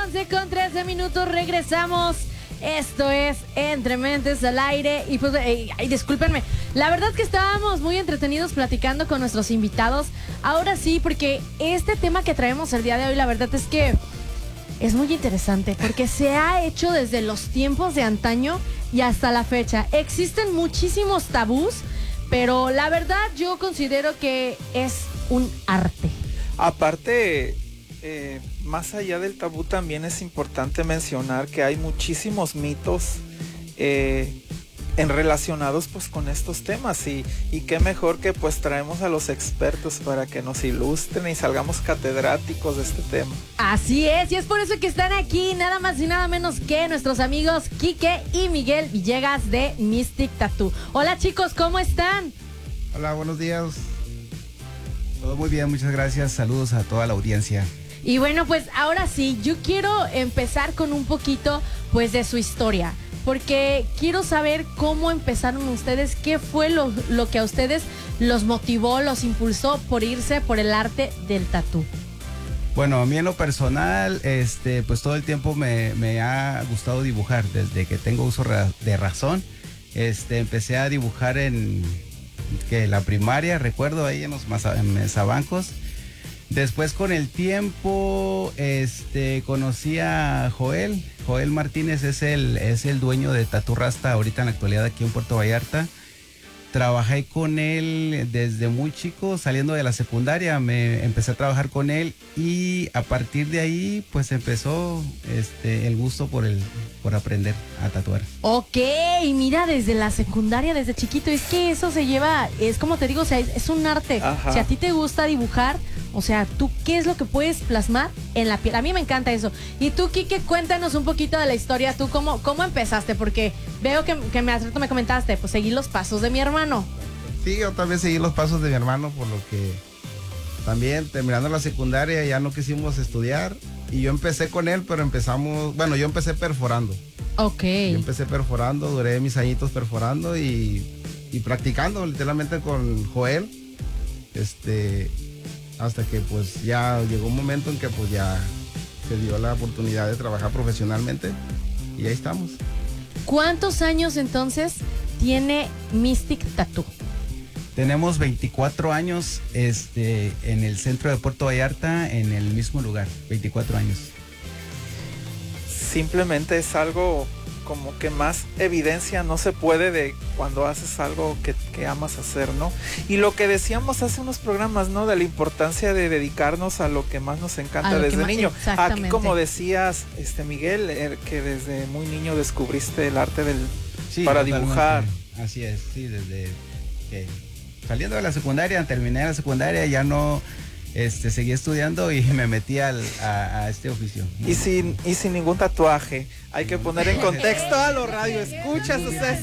11:13, regresamos. Esto es Entre Mentes al Aire. Y pues, discúlpenme, la verdad que estábamos muy entretenidos platicando con nuestros invitados. Ahora sí, porque este tema que traemos el día de hoy, la verdad es que es muy interesante, porque se ha hecho desde los tiempos de antaño y hasta la fecha. Existen muchísimos tabús, pero la verdad yo considero que es un arte. Aparte, más allá del tabú, también es importante mencionar que hay muchísimos mitos relacionados pues con estos temas y qué mejor que pues traemos a los expertos para que nos ilustren y salgamos catedráticos de este tema. Así es, y es por eso que están aquí nada más y nada menos que nuestros amigos Quique y Miguel Villegas de Mystic Tattoo. Hola chicos, ¿cómo están? Hola, buenos días. Todo muy bien, muchas gracias. Saludos a toda la audiencia. Y bueno, pues ahora sí, yo quiero empezar con un poquito pues de su historia, porque quiero saber cómo empezaron ustedes, qué fue lo que a ustedes los motivó, los impulsó por irse por el arte del tatú. Bueno, a mí en lo personal, pues todo el tiempo me ha gustado dibujar, desde que tengo uso de razón. Empecé a dibujar en la primaria, recuerdo ahí en los mesabancos. Después con el tiempo conocí a Joel Martínez, es el dueño de Tattoo Rasta ahorita en la actualidad aquí en Puerto Vallarta. Trabajé con él desde muy chico, saliendo de la secundaria, me empecé a trabajar con él y a partir de ahí pues empezó el gusto por aprender a tatuar. Ok, mira, desde la secundaria, desde chiquito, es que eso se lleva, es como te digo, o sea, es un arte. Ajá. Si a ti te gusta dibujar, o sea, ¿tú qué es lo que puedes plasmar en la piel? A mí me encanta eso. Y tú, Quique, cuéntanos un poquito de la historia. ¿Tú cómo empezaste? Porque veo que hace rato me comentaste, pues seguí los pasos de mi hermano. Sí, yo también seguí los pasos de mi hermano, por lo que también terminando la secundaria ya no quisimos estudiar. Y yo empecé con él, pero yo empecé perforando. Ok. Yo empecé perforando, duré mis añitos perforando y practicando literalmente con Joel. Hasta que pues ya llegó un momento en que pues ya se dio la oportunidad de trabajar profesionalmente y ahí estamos. ¿Cuántos años entonces tiene Mystic Tattoo? Tenemos 24 años en el centro de Puerto Vallarta, en el mismo lugar, 24 años. Simplemente es algo como que más evidencia no se puede de cuando haces algo que amas hacer, ¿no? Y lo que decíamos hace unos programas, ¿no? De la importancia de dedicarnos a lo que más nos encanta desde niño. Aquí, como decías, Miguel, que desde muy niño descubriste el arte para dibujar. Así es, sí, desde que saliendo de la secundaria, terminé la secundaria, ya no seguí estudiando y me metí a este oficio. Y sin ningún tatuaje. Hay que poner en contexto a los radioescuchas. O sea,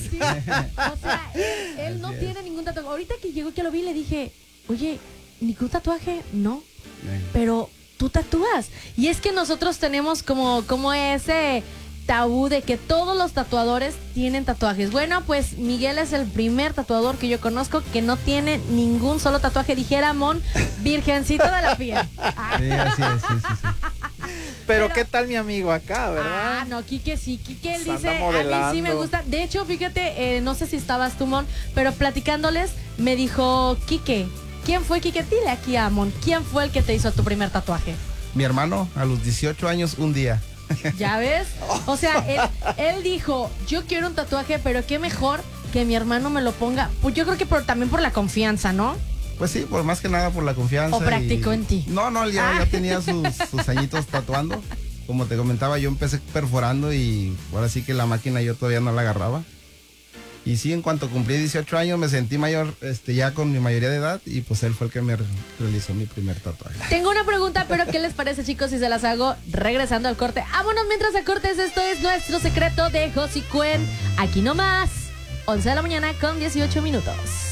él no tiene ningún tatuaje. Ahorita que llegó, que lo vi, le dije, oye, ¿ningún tatuaje? No. Pero tú tatúas. Y es que nosotros tenemos como ese tabú de que todos los tatuadores tienen tatuajes. Bueno, pues Miguel es el primer tatuador que yo conozco que no tiene ningún solo tatuaje. Dijera Mon, virgencito de la piel. Sí, así es, sí. Pero qué tal mi amigo acá, ¿verdad? No, Quique sí. Quique él dice, a mí sí me gusta. De hecho, fíjate, no sé si estabas tú, Mon, pero platicándoles me dijo, Quique, ¿quién fue, Quique? Dile aquí a Mon, ¿quién fue el que te hizo tu primer tatuaje? Mi hermano, a los 18 años, un día. ¿Ya ves? O sea, él dijo, yo quiero un tatuaje, pero qué mejor que mi hermano me lo ponga. Pues yo creo que también por la confianza, ¿no? Pues sí, por más que nada por la confianza. ¿O practicó en ti? No, él ya tenía sus añitos tatuando. Como te comentaba, yo empecé perforando y ahora sí que la máquina yo todavía no la agarraba. Y sí, en cuanto cumplí 18 años me sentí mayor, ya con mi mayoría de edad, y pues él fue el que me realizó mi primer tatuaje. Tengo una pregunta, pero ¿qué les parece, chicos, si se las hago regresando al corte? Vámonos mientras a cortes. Esto es Nuestro Secreto de Josie Cuen. Aquí nomás, 11 de la mañana con 18 minutos.